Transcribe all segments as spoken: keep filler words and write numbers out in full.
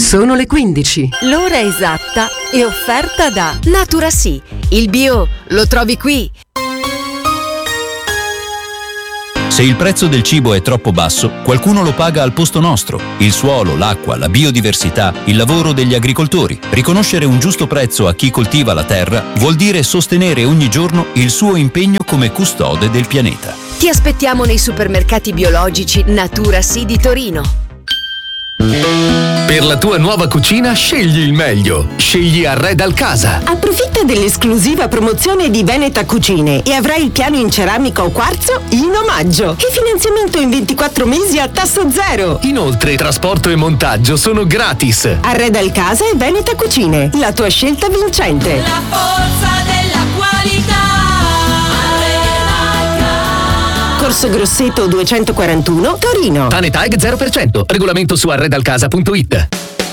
Sono le quindici. L'ora esatta è offerta da Natura Sì. Il bio lo trovi qui. Se il prezzo del cibo è troppo basso, qualcuno lo paga al posto nostro. Il suolo, l'acqua, la biodiversità, il lavoro degli agricoltori. Riconoscere un giusto prezzo a chi coltiva la terra vuol dire sostenere ogni giorno il suo impegno come custode del pianeta. Ti aspettiamo nei supermercati biologici Natura Sì di Torino. Per la tua nuova cucina scegli il meglio. Scegli Arredal Casa. Approfitta dell'esclusiva promozione di Veneta Cucine e avrai il piano in ceramica o quarzo in omaggio e finanziamento in ventiquattro mesi a tasso zero. Inoltre trasporto e montaggio sono gratis. Arredal Casa e Veneta Cucine, la tua scelta vincente. La forza della qualità. Corso Grosseto duecentoquarantuno, Torino. Tanetag zero per cento. Regolamento su arredalcasa punto it.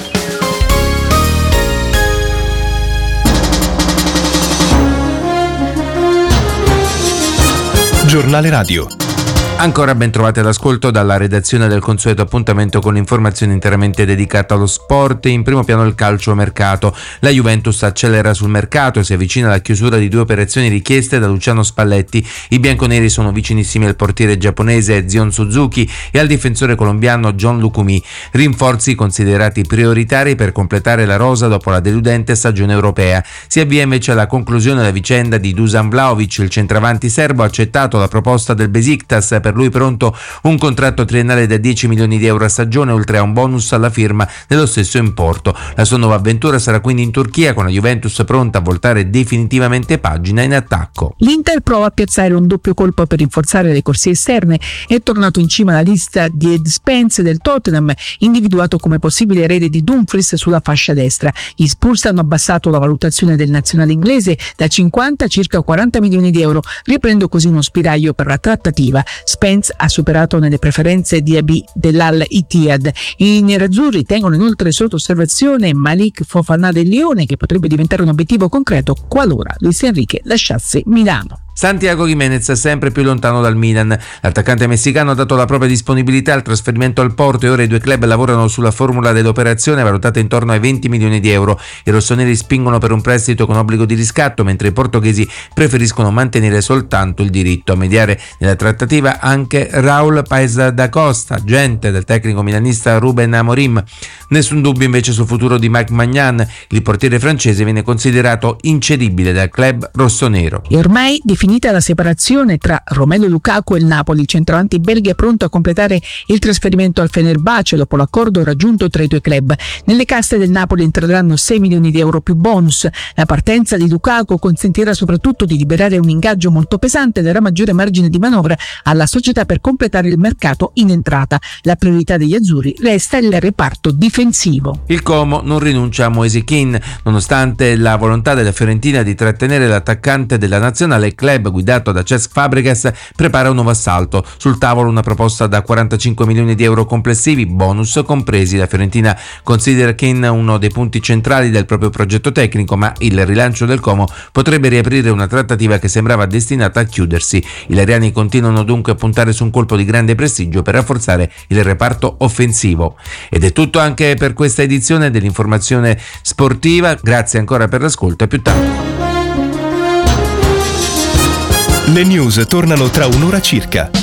Giornale Radio. Ancora ben trovati all'ascolto dalla redazione del consueto appuntamento con l'informazione interamente dedicata allo sport. In primo piano il calciomercato. La Juventus accelera sul mercato e si avvicina alla chiusura di due operazioni richieste da Luciano Spalletti. I bianconeri sono vicinissimi al portiere giapponese Zion Suzuki e al difensore colombiano John Lucumi. Rinforzi considerati prioritari per completare la rosa dopo la deludente stagione europea. Si avvia invece alla conclusione la vicenda di Dusan Vlahovic. Il centravanti serbo ha accettato la proposta del Besiktas. Per lui pronto un contratto triennale da dieci milioni di euro a stagione, oltre a un bonus alla firma dello stesso importo. La sua nuova avventura sarà quindi in Turchia, con la Juventus pronta a voltare definitivamente pagina in attacco. L'Inter prova a piazzare un doppio colpo per rinforzare le corsie esterne. È tornato in cima alla lista di Ed Spence del Tottenham, individuato come possibile erede di Dumfries sulla fascia destra. Gli Spurs hanno abbassato la valutazione del nazionale inglese da cinquanta a circa quaranta milioni di euro, riprendo così uno spiraglio per la trattativa. Spence ha superato nelle preferenze Diaby dell'Al Ittihad. I nerazzurri tengono inoltre sotto osservazione Malik Fofana del Lione, che potrebbe diventare un obiettivo concreto qualora Luis Enrique lasciasse Milano. Santiago Giménez è sempre più lontano dal Milan. L'attaccante messicano ha dato la propria disponibilità al trasferimento al Porto e ora i due club lavorano sulla formula dell'operazione valutata intorno ai venti milioni di euro. I rossoneri spingono per un prestito con obbligo di riscatto, mentre i portoghesi preferiscono mantenere soltanto il diritto. A mediare nella trattativa anche Raúl Paes da Costa, agente del tecnico milanista Ruben Amorim. Nessun dubbio invece sul futuro di Mike Maignan. Il portiere francese viene considerato incedibile dal club rossonero. E ormai finita la separazione tra Romelu Lukaku e il Napoli, il centravanti belga è pronto a completare il trasferimento al Fenerbahce dopo l'accordo raggiunto tra i due club. Nelle casse del Napoli entreranno sei milioni di euro più bonus. La partenza di Lukaku consentirà soprattutto di liberare un ingaggio molto pesante e darà maggiore margine di manovra alla società per completare il mercato in entrata. La priorità degli azzurri resta il reparto difensivo. Il Como non rinuncia a Moise Kean, nonostante la volontà della Fiorentina di trattenere l'attaccante della nazionale. Club guidato da Cesc Fabregas prepara un nuovo assalto. Sul tavolo una proposta da quarantacinque milioni di euro complessivi, bonus compresi. La Fiorentina considera Kean uno dei punti centrali del proprio progetto tecnico, ma il rilancio del Como potrebbe riaprire una trattativa che sembrava destinata a chiudersi. I lariani continuano dunque a puntare su un colpo di grande prestigio per rafforzare il reparto offensivo. Ed è tutto anche per questa edizione dell'informazione sportiva. Grazie ancora per l'ascolto e più tardi. Le news tornano tra un'ora circa.